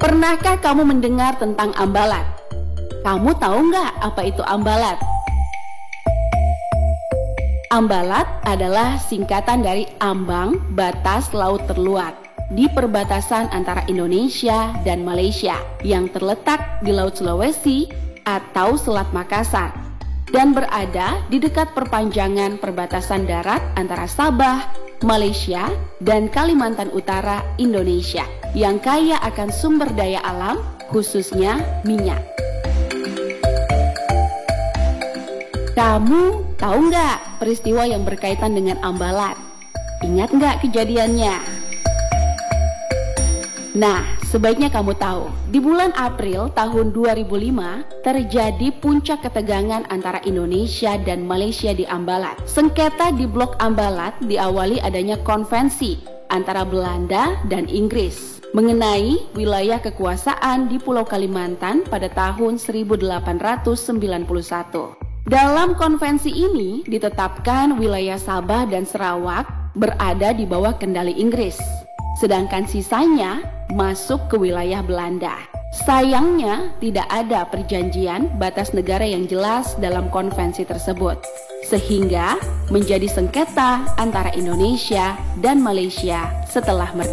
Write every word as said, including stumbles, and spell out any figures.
Pernahkah kamu mendengar tentang ambalat? Kamu tahu nggak apa itu ambalat? Ambalat adalah singkatan dari ambang batas laut terluar di perbatasan antara Indonesia dan Malaysia yang terletak di Laut Sulawesi atau Selat Makassar dan berada di dekat perpanjangan perbatasan darat antara Sabah, Malaysia, dan Kalimantan Utara, Indonesia yang kaya akan sumber daya alam, khususnya minyak. Kamu tahu nggak peristiwa yang berkaitan dengan ambalat? Ingat nggak kejadiannya? Nah, sebaiknya kamu tahu, di bulan April tahun dua ribu lima terjadi puncak ketegangan antara Indonesia dan Malaysia di Ambalat. Sengketa di Blok Ambalat diawali adanya konvensi antara Belanda dan Inggris mengenai wilayah kekuasaan di Pulau Kalimantan pada tahun seribu delapan ratus sembilan puluh satu. Dalam konvensi ini ditetapkan wilayah Sabah dan Sarawak berada di bawah kendali Inggris, sedangkan sisanya masuk ke wilayah Belanda. Sayangnya tidak ada perjanjian batas negara yang jelas dalam konvensi tersebut, sehingga menjadi sengketa antara Indonesia dan Malaysia setelah merdeka.